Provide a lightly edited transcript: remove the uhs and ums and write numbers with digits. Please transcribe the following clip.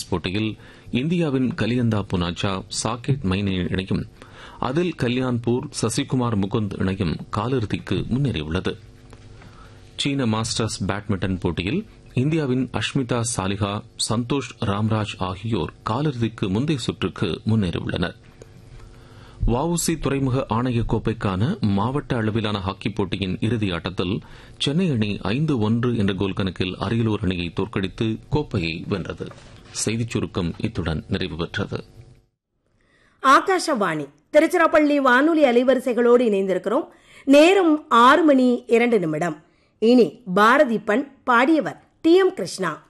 Tennis போட்டியில் இந்தியாவின் கலியந்தா புனாச்சா சாகேட் மைனே இணையும் அதில் கல்யாண்பூர் சசிகுமார் முகுந்த் இணையும் காலிறுதிக்கு முன்னேறியுள்ளது. சீன மாஸ்டர்ஸ் பேட்மிண்டன் போட்டியில் இந்தியாவின் அஷ்மிதா சாலிஹா, சந்தோஷ் ராம்ராஜ் ஆகியோர் காலிறுதிக்கு முந்தைய சுற்றுக்கு முன்னேறியுள்ளனர். வஉசி துறைமுக ஆணையக் கோப்பைக்கான மாவட்ட அளவிலான ஹாக்கிப் போட்டியின் இறுதி ஆட்டத்தில் சென்னை அணி 5-1 என்ற கோல் கணக்கில் அரியலூர் அணியை தோற்கடித்து கோப்பையை வென்றது. செய்திச் சுருக்கம் இத்துடன் நிறைவு பெற்றது. ஆகாஷவாணி திருச்சிராப்பள்ளி வானொலி அலைவரிசைகளோடு இணைந்திருக்கிறோம். நேரம் 6:02. இனி பாரதி பண். பாடியவர் டி.எம். கிருஷ்ணா.